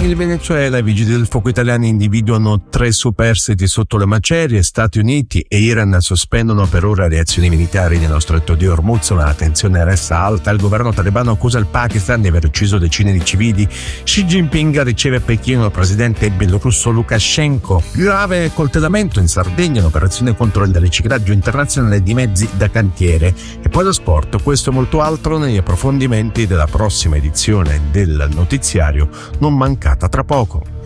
Il Venezuela, i vigili del fuoco italiani individuano 3 superstiti sotto le macerie. Stati Uniti e Iran sospendono per ora le azioni militari nello stretto di Hormuz, ma la tensione resta alta. Il governo talebano accusa il Pakistan di aver ucciso decine di civili. Xi Jinping riceve a Pechino il presidente bielorusso Lukashenko. Grave coltellamento in Sardegna, un'operazione contro il riciclaggio internazionale di mezzi da cantiere. E poi lo sport, questo e molto altro negli approfondimenti della prossima edizione del notiziario, non mancata tra poco.